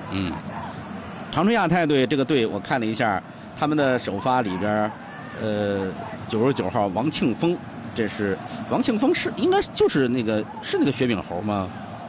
嗯，长春亚泰队这个队我看了一下，他们的首发里边，99号王庆峰，这是王庆峰是应该就是那个薛炳侯吗？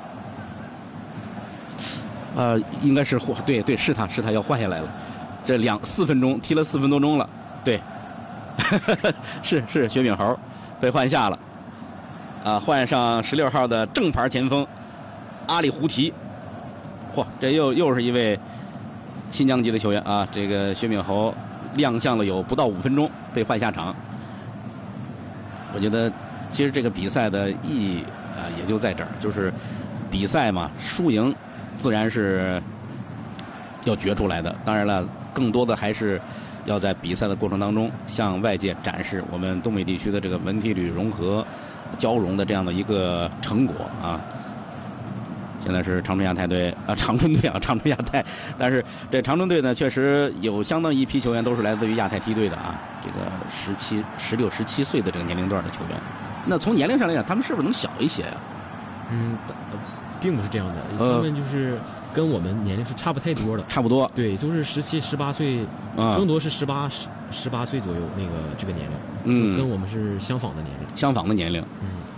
应该是对，是他要换下来了，这4分钟踢了4分多钟了，对，是薛炳侯被换下了，换上16号的正牌前锋阿里胡提，嚯，这又是一位新疆籍的球员啊！这个薛炳侯亮相了有不到5分钟，被换下场。我觉得其实这个比赛的意义也就在这儿，就是比赛嘛，输赢自然是要决出来的。当然了，更多的还是要在比赛的过程当中向外界展示我们东北地区的这个文体旅融合交融的这样的一个成果啊。现在是长春亚泰队长春亚泰，但是这长春队呢，确实有相当一批球员都是来自于亚泰梯队的啊，这个16、17岁的这个年龄段的球员。那从年龄上来讲，他们是不是能小一些呀？ 并不是这样的，他们就是跟我们年龄是差不太多的， 差不多。 对，就是17、18岁，更多是18岁左右这个年龄，跟我们是相仿的年龄。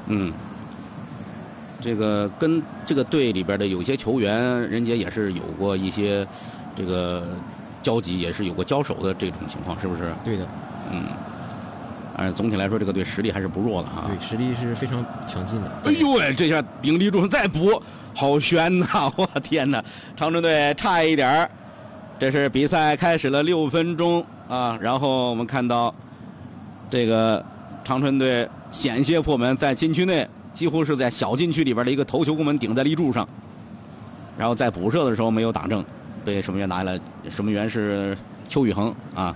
这个跟这个队里边的有些球员，人家也是有过一些这个交集，也是有过交手的这种情况，是不是？ 对的。 总体来说，这个队实力还是不弱的啊。 对，实力是非常强劲的。 哎呦喂，这下顶立住再补，好悬呐！我天哪，长春队差一点。这是比赛开始了6分钟啊，然后我们看到这个长春队险些破门，在禁区内。几乎是在小禁区里边的一个头球攻门顶在立柱上，然后在补射的时候没有打正，被守门员拿下来。守门员是邱宇恒啊。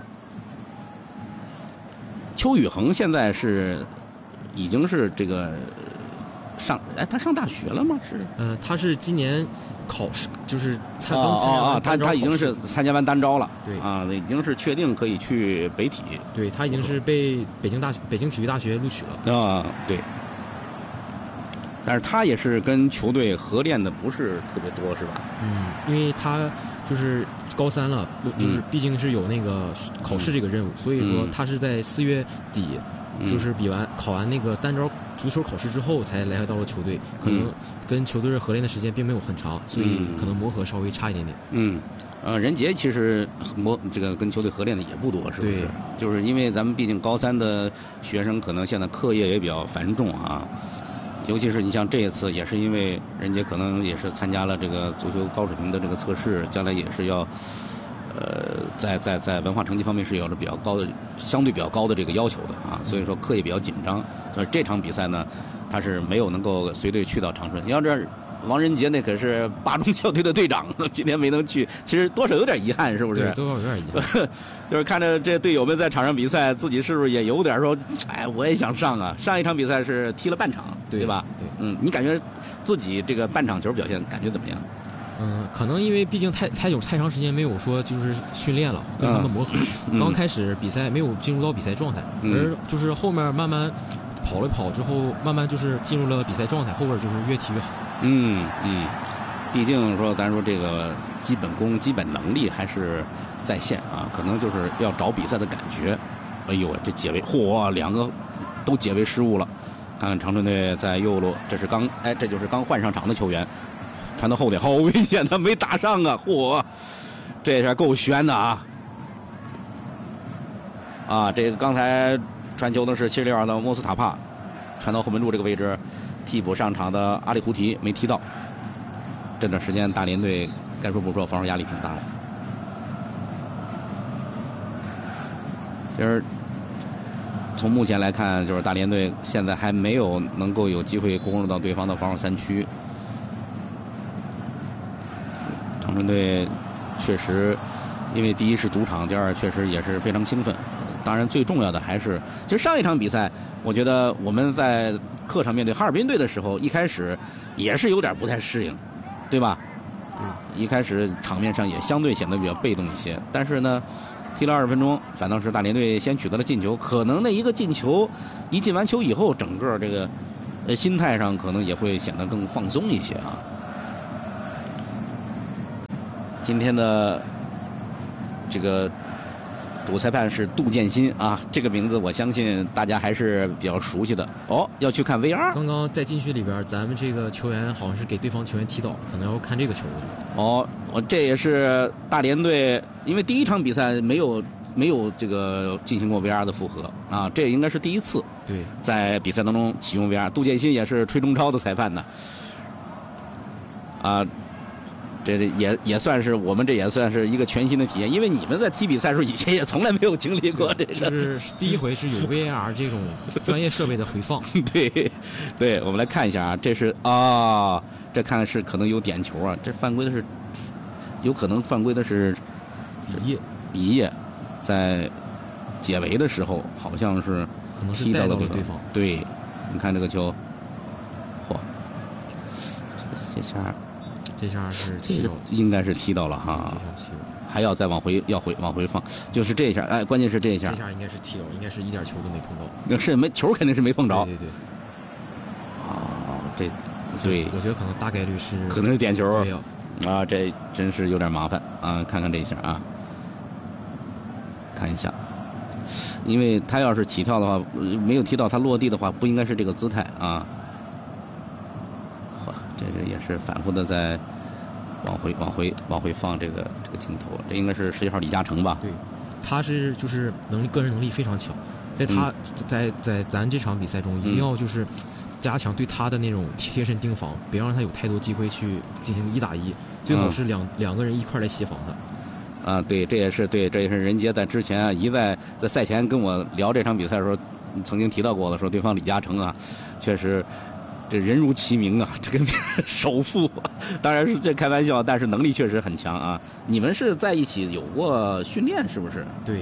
邱宇恒现在已经是这个他上大学了吗？是他是今年考试，就是他已经是参加完单招了， 对已经是确定可以去北体， 对他已经是被北京体育大学录取了对。但是他也是跟球队合练的不是特别多，是吧？ 因为他就是高3了，就是毕竟是有那个考试这个任务，所以说他是在4月底，就是考完那个单招足球考试之后才来到了球队，可能跟球队合练的时间并没有很长，所以可能磨合稍微差一点点。 任杰其实这个跟球队合练的也不多，是不是？就是因为咱们毕竟高3的学生可能现在课业也比较繁重啊。尤其是你像这一次，也是因为任杰可能也是参加了这个足球高水平的这个测试，将来也是要，在文化成绩方面是有着比较高的、相对比较高的这个要求的啊，所以说课业比较紧张。所以这场比赛呢，他是没有能够随队去到长春。要这王仁杰那可是8中校队的队长，今天没能去，其实多少有点遗憾，是不是？ 对，多少有点遗憾。 就是看着这队友们在场上比赛，自己是不是也有点说，我也想上啊？上一场比赛是踢了半场，对吧？ 对， 你感觉自己这个半场球表现感觉怎么样？ 可能因为毕竟太长时间没有说就是训练了，跟他们磨合。刚开始比赛没有进入到比赛状态，而就是后面慢慢跑了跑之后，慢慢就是进入了比赛状态，后边就是越踢越好。 毕竟说咱说这个基本功、基本能力还是在线啊，可能就是要找比赛的感觉。哎呦，这解围，两个都解围失误了。看看长春队在右路，这就是刚换上场的球员，传到后点，好危险，他没打上啊！这下够悬的啊！这个刚才传球的是76号的莫斯塔帕，传到后门柱这个位置，替补上场的阿里胡提没踢到。这段时间大连队该说不说，防守压力挺大的。其实从目前来看，就是大连队现在还没有能够有机会攻入到对方的防守3区。长春队确实，因为第一是主场，第二确实也是非常兴奋。当然，最重要的还是，其实上一场比赛，我觉得我们在客场面对哈尔滨队的时候，一开始也是有点不太适应，对吧？ 对， 一开始场面上也相对显得比较被动一些，但是呢，踢了20分钟，反倒是大连队先取得了进球。可能那一个进球，一进完球以后，整个这个心态上可能也会显得更放松一些啊。 今天的这个主裁判是杜建新啊，这个名字我相信大家还是比较熟悉的。哦，要去看 VR。 刚刚在禁区里边，咱们这个球员好像是给对方球员踢倒，可能要看这个球，我觉得。 哦，这也是大连队，因为第一场比赛没有这个进行过 VR 的复核啊，这应该是第一次。 对， 在比赛当中启用 VR，杜建新也是吹中超的裁判呢。啊。这也算是我们这也算是一个全新的体验，因为你们在踢比赛的时候以前也从来没有经历过这个， 是第一回是有 VAR 这种专业设备的回放。 对，我们来看一下啊，这是啊，这看是可能有点球啊，这犯规的是有可能犯规的是比业，在解围的时候好像是可能是带到了对方。 对，你看这个球，嚯，这下是踢到，应该是踢到了哈，还要再往回放，就是这一下，哎，关键是这一下， 这下应该是踢到，应该是一点球都没碰到， 那是没球肯定是没碰着， 对， 对， 我觉得可能大概率是可能是点球， 对啊，这真是有点麻烦啊，看看这一下啊，看一下，因为他要是起跳的话，没有踢到他落地的话，不应该是这个姿态啊。这也是反复的在往回放这个镜头，这应该是11号李嘉诚吧？ 对，他是就是个人能力非常强，在他在咱这场比赛中一定要就是加强对他的那种贴身盯防，别让他有太多机会去进行1打1，最好是两个人一块来协防他。 啊，对，这也是任杰在之前啊在赛前跟我聊这场比赛的时候，曾经提到过的，说对方李嘉诚啊，确实。这人如其名啊，这个首富，当然是这开玩笑，但是能力确实很强啊。你们是在一起有过训练是不是？ 对，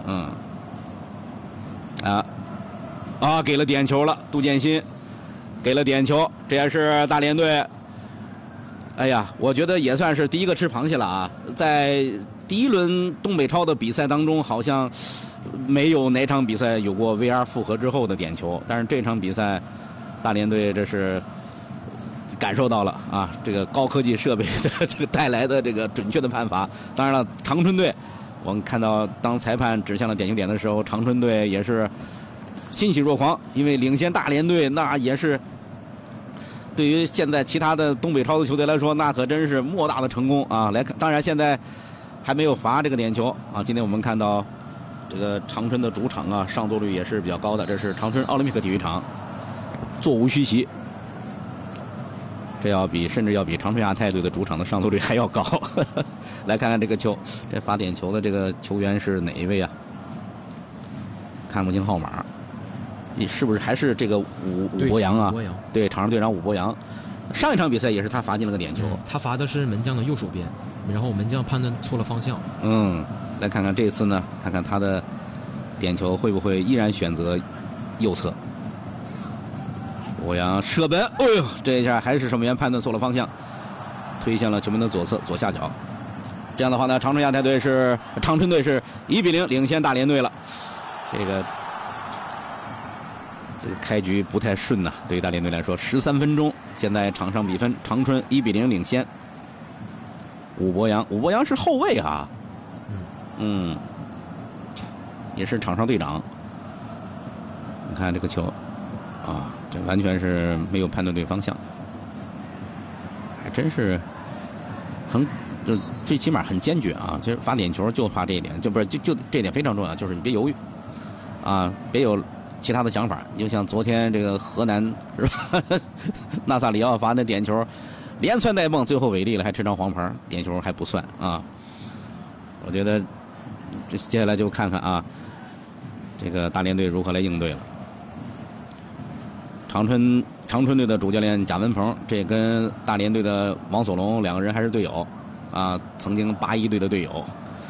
给了点球了，杜建新给了点球，这也是大连队。哎呀，我觉得也算是第一个吃螃蟹了啊。在第一轮东北超的比赛当中，好像没有哪场比赛有过 VR 复核之后的点球，但是这场比赛。大连队这是感受到了啊，这个高科技设备的这个带来的这个准确的判罚。当然了，长春队，我们看到当裁判指向了点球点的时候，长春队也是欣喜若狂，因为领先大连队，那也是对于现在其他的东北超的球队来说，那可真是莫大的成功啊！来看，当然现在还没有罚这个点球啊。今天我们看到这个长春的主场啊，上座率也是比较高的，这是长春奥林匹克体育场。座无虚席，这甚至要比长春亚泰队的主场的上座率还要高。来看看这个球，这罚点球的这个球员是哪一位啊？看不清号码，你是不是还是这个武博洋啊？对，场上队长武博洋。上一场比赛也是他罚进了个点球， 他罚的是门将的右手边，然后门将判断错了方向。 来看看这次呢，看看他的点球会不会依然选择右侧。我阳射门，哎呦，这一下还是守门员判断错了方向，推向了球门的左侧左下角。这样的话呢，长春队是1比0领先大连队了。这个开局不太顺呐，对于大连队来说，13分钟，现在场上比分长春1比0领先。武博洋是后卫啊，也是场上队长。你看这个球。这完全是没有判断对方向，还真是最起码很坚决啊！其实罚点球就怕这一点，就这点非常重要，就是你别犹豫啊，别有其他的想法。就像昨天这个河南是吧，纳萨里奥罚那点球，连窜带蹦，最后违例了，还吃张黄牌，点球还不算啊。我觉得接下来就看看啊，这个大连队如何来应对了。长春队的主教练贾文鹏，这跟大连队的王索龙两个人还是队友啊，曾经81队的队友。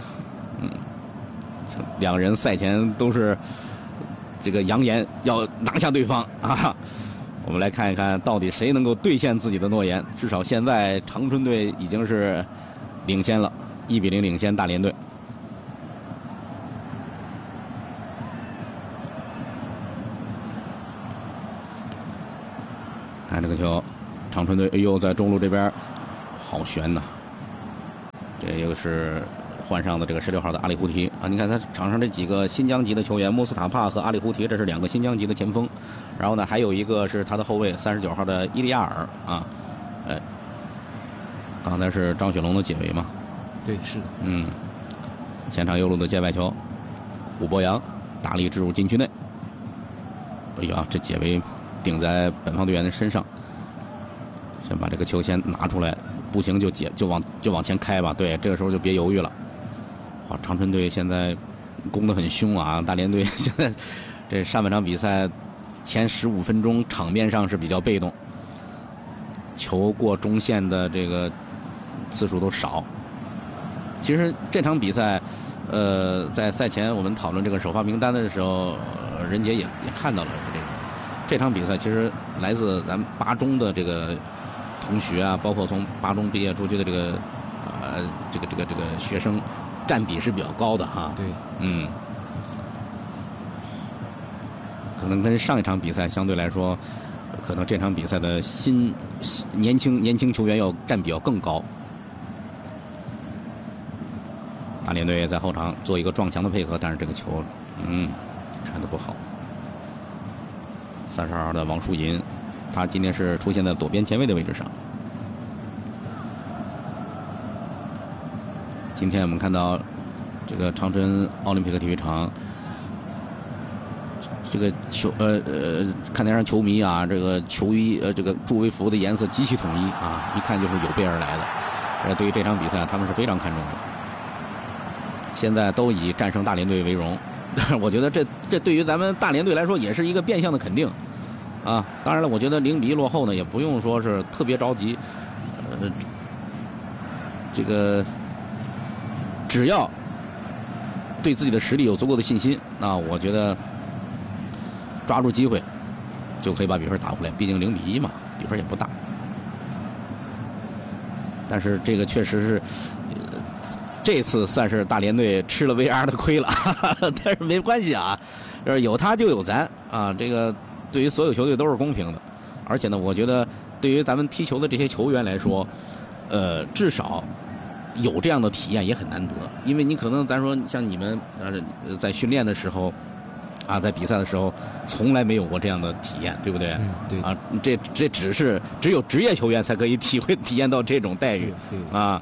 两个人赛前都是这个扬言要拿下对方啊。我们来看一看到底谁能够兑现自己的诺言。至少现在长春队已经是领先了，1比0领先大连队。看这个球，长春队，哎呦，在中路这边好悬呐！ 这又是换上的这个16号的阿里胡提啊！你看他场上这几个新疆籍的球员，穆斯塔帕和阿里胡提，这是2个新疆籍的前锋。然后呢，还有一个是他的后卫39号的伊利亚尔啊，刚才是张雪龙的解围嘛？ 对，是的。 前场右路的界外球，武博洋大力置入禁区内。哎呀，这解围顶在本方队员的身上。先把这个球先拿出来，不行就往前开吧。对，这个时候就别犹豫了。哇，长春队现在攻得很凶啊！大连队现在这上半场比赛前15分钟场面上是比较被动，球过中线的这个次数都少。其实这场比赛，在赛前我们讨论这个首发名单的时候，任杰也看到了这场比赛，其实来自咱八中的这个同学啊，包括从八中毕业出去的这个这个学生，占比是比较高的哈。 对， 可能跟上一场比赛相对来说，可能这场比赛的年轻球员要占比要更高。大连队在后场做一个撞墙的配合，但是这个球，传得不好。32号的王树银，他今天是出现在左边前卫的位置上。今天我们看到这个长春奥林匹克体育场，这个看台上球迷啊，这个球衣这个助威服的颜色极其统一啊，一看就是有备而来的。对于这场比赛，他们是非常看重的。现在都以战胜大连队为荣，但是我觉得这对于咱们大连队来说也是一个变相的肯定啊。当然了，我觉得0比1落后呢，也不用说是特别着急，这个只要对自己的实力有足够的信心，那我觉得抓住机会就可以把比分打回来。毕竟0比1嘛，比分也不大。但是这个确实是。这次算是大连队吃了 VR 的亏了，但是没关系啊，有他就有咱啊，这个对于所有球队都是公平的。而且呢，我觉得对于咱们踢球的这些球员来说，至少有这样的体验也很难得，因为你可能咱说像你们在训练的时候啊，在比赛的时候从来没有过这样的体验，对不对？ 对啊，这只有职业球员才可以体验到这种待遇啊。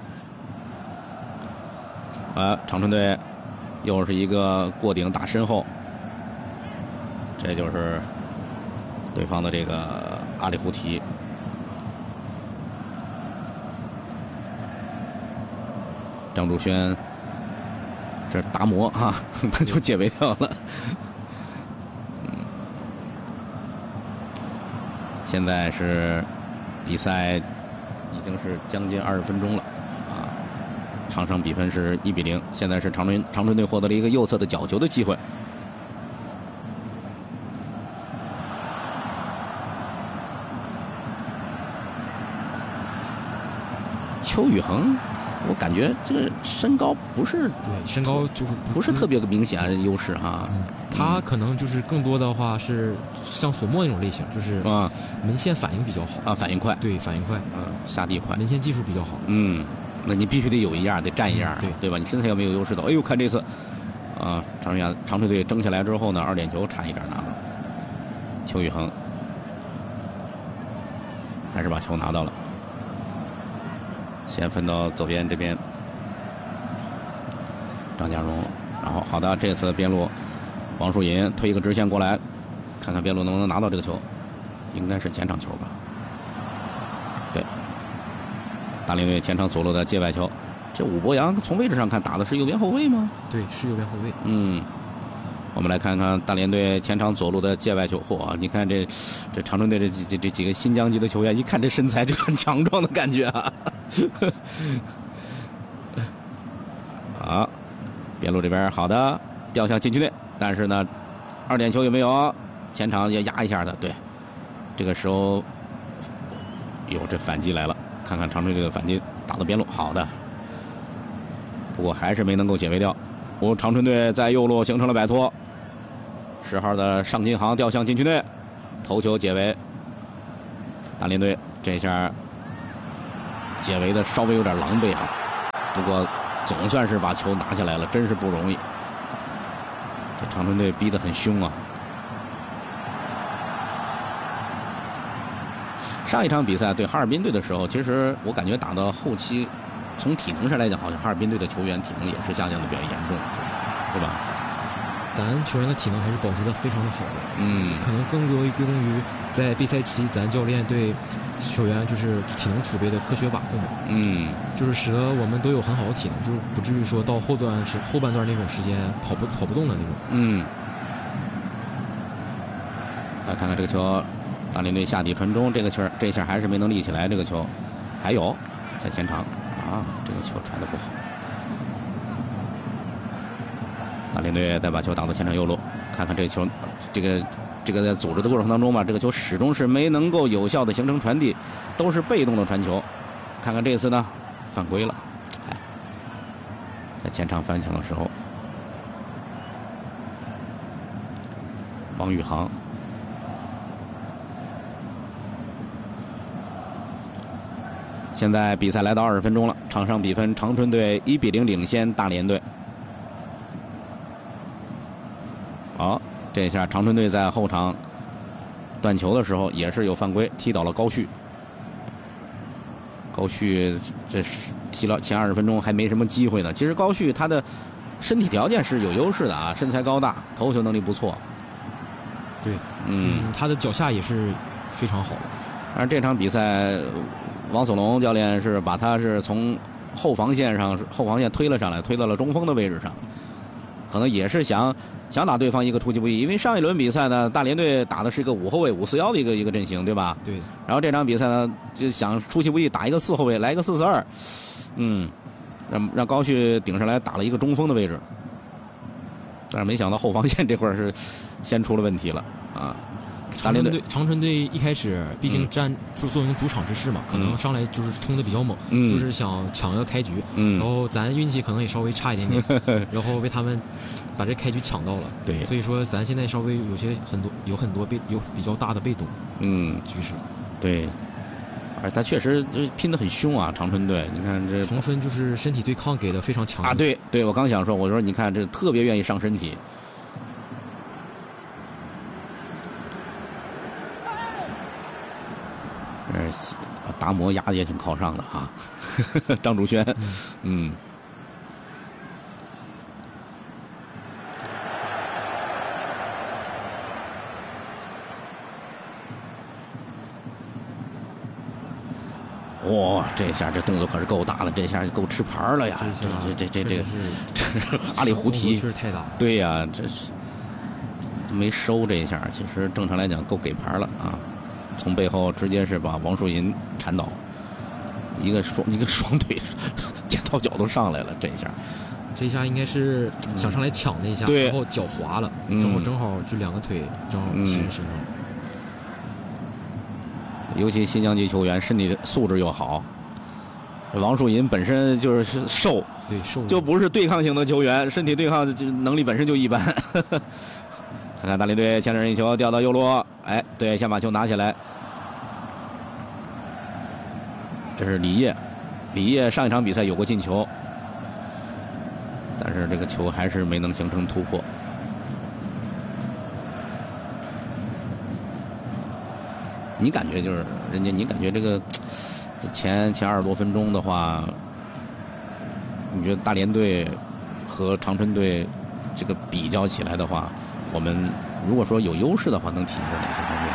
长春队又是一个过顶打身后，这就是对方的这个阿里胡提。张竹轩这达摩啊，他就解围掉了。现在是比赛已经是将近20分钟了。场上比分是1比0，现在是长春队获得了一个右侧的角球的机会。邱宇恒，我感觉这个身高不是身高就是不是特别明显的优势哈。 他可能就是更多的话是像索莫那种类型，就是门线反应比较好反应快， 对，反应快， 下地快， 门线技术比较好。 那你必须得有一样，得站一样，对吧？你身材要没有优势的，哎呦，看这次，长春队争起来之后呢，2点球差一点拿到。邱宇恒还是把球拿到了，先分到左边这边，张家荣，然后好的，这次边路王树银推一个直线过来，看看边路能不能拿到这个球，应该是前场球吧？对。大连队前场左路的界外球，这武博洋从位置上看打的是右边后卫吗？ 对，是右边后卫。 我们来看看大连队前场左路的界外球。嚯，你看这长春队这几个新疆籍的球员，一看这身材就很强壮的感觉啊。好，边路这边好的掉向禁区内，但是呢，2点球有没有？前场要压一下的，对，这个时候，这反击来了。看看长春队的反击打到边路，好的，不过还是没能够解围掉。长春队在右路形成了摆脱，10号的尚金航掉向禁区内，头球解围。大连队这下解围的稍微有点狼狈啊。 不过总算是把球拿下来了，真是不容易。这长春队逼得很凶啊。上一场比赛对哈尔滨队的时候，其实我感觉打到后期，从体能上来讲，好像哈尔滨队的球员体能也是下降的比较严重，对吧？ 咱球员的体能还是保持的非常的好的，可能更多归功于在备赛期咱教练对球员就是体能储备的科学把控，就是使得我们都有很好的体能，就是不至于说到后半段那种时间跑不动的那种。 来看看这个球，大连队下底传中，这一下还是没能立起来，这个球还有在前场啊，这个球传得不好。大连队再把球打到前场右路，看看这个球，这个在组织的过程当中吧，这个球始终是没能够有效的形成传递，都是被动的传球。看看这次呢，犯规了，在前场翻墙的时候，王宇航。现在比赛来到20分钟了，场上比分长春队1比0领先大连队。好，这下长春队在后场断球的时候也是有犯规，踢倒了高旭。高旭这是踢了前20分钟还没什么机会呢。其实高旭他的身体条件是有优势的啊，身材高大，头球能力不错。 对，他的脚下也是非常好的。 而这场比赛，王索龙教练是把他是从后防线推了上来，推到了中锋的位置上，可能也是想打对方一个出其不意。因为上一轮比赛呢，大连队打的是一个5后卫5-4-1的一个阵型，对吧？ 对。 然后这场比赛呢，就想出其不意打一个4后卫，来一个4-4-2，让高旭顶上来打了一个中锋的位置，但是没想到后防线这块是先出了问题了啊。 长春队一开始毕竟就作为主场之势嘛，可能上来就是冲的比较猛，就是想抢个开局，然后咱运气可能也稍微差一点点，然后为他们把这开局抢到了。 对， 所以说咱现在稍微有很多比较大的被动局势。 对，而他确实拼得很凶啊，长春队，你看这长春就是身体对抗给的非常强啊。对，我刚想说，我说你看这特别愿意上身体。达摩压的也挺靠上的啊，张竹轩，哇，这下这动作可是够大了，这下够吃牌了呀！这个哈里胡提确实太大。 对呀，这是没收这一下，其实正常来讲够给牌了啊。从背后直接是把王树银铲倒，一个双腿剪刀脚都上来了，这一下应该是想上来抢那一下，然后脚滑了，正好就两个腿正好贴身上。 尤其新疆籍球员身体素质又好，王树银本身就是瘦， 对瘦， 就不是对抗型的球员，身体对抗能力本身就一般。看看大连队前场任意球掉到右路，对，先把球拿起来。这是李烨上一场比赛有过进球，但是这个球还是没能形成突破。你感觉就是你感觉这个前20多分钟的话，你觉得大连队和长春队这个比较起来的话，我们如果说有优势的话，能体现在哪些方面？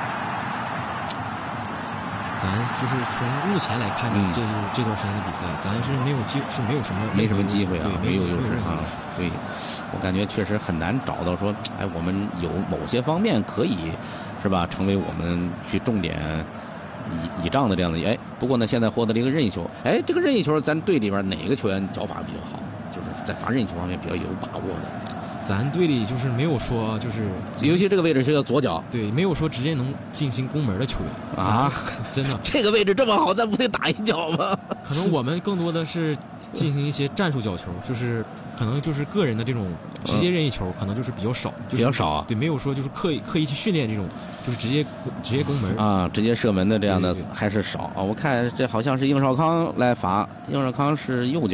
咱就是从目前来看，这段时间的比赛，咱是没什么机会啊，没有优势啊。 对，我感觉确实很难找到说，我们有某些方面可以，是吧？成为我们去重点倚仗的这样的。不过呢，现在获得了一个任意球，这个任意球，咱队里边哪个球员脚法比较好？就是在罚任意球方面比较有把握的。 咱队里就是没有说尤其这个位置是个左脚， 对，没有说直接能进行攻门的球员啊， 真的。 这个位置这么好，咱不得打一脚吗？ 可能我们更多的是进行一些战术角球，就是可能就是个人的这种直接任意球，可能就是比较少， 比较少啊。 对，没有说就是刻意去训练这种，就是直接攻门啊，直接射门的这样的还是少啊。我看这好像是应少康来罚，应少康是右脚。